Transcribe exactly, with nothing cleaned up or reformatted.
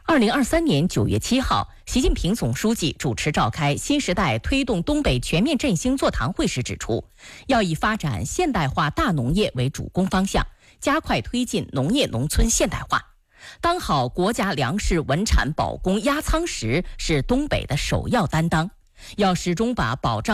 二零二三年九月七号，习近平总书记主持召开新时代推动东北全面振兴座谈会时指出，要以发展现代化大农业为主攻方向，加快推进农业农村现代化。当好国家粮食稳产保供压舱石是东北的首要担当，要始终把保障